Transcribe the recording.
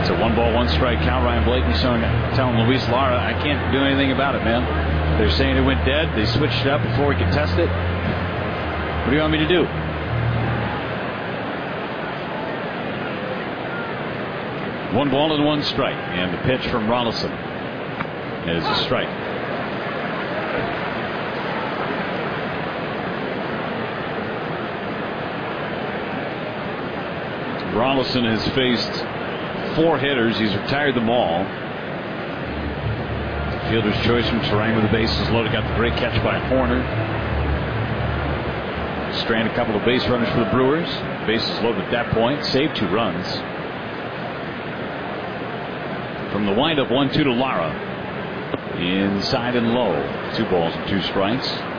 It's a 1-ball, 1-strike count. Ryan Blankenship telling Luis Lara, I can't do anything about it, man. They're saying it went dead. They switched it up before we could test it. What do you want me to do? One ball and 1 strike. And the pitch from Rolison is a strike. Rolison has faced 4 hitters. He's retired them all. Fielder's choice from Terang with the bases loaded. Got the great catch by Horner. Strand a couple of base runners for the Brewers. Bases loaded at that point. Saved 2 runs. From the windup, 1-2 to Lara. Inside and low. 2 balls and 2 strikes.